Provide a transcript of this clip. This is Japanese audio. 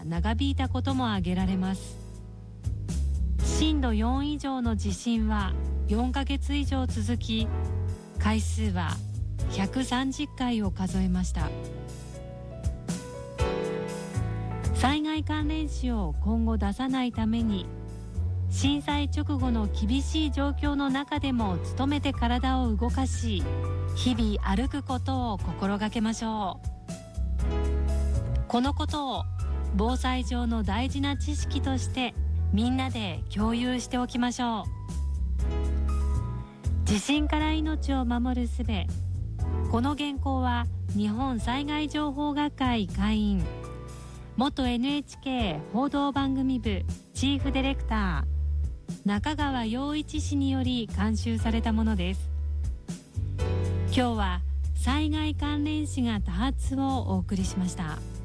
長引いたことも挙げられます。震度4以上の地震は4ヶ月以上続き、回数は130回を数えました。災害関連死を今後出さないために、震災直後の厳しい状況の中でも努めて体を動かし、日々歩くことを心がけましょう。このことを防災上の大事な知識としてみんなで共有しておきましょう。地震から命を守る術。この原稿は日本災害情報学会会員、元 NHK 報道番組部チーフディレクター中川陽一氏により監修されたものです。今日は災害関連死が多発をお送りしました。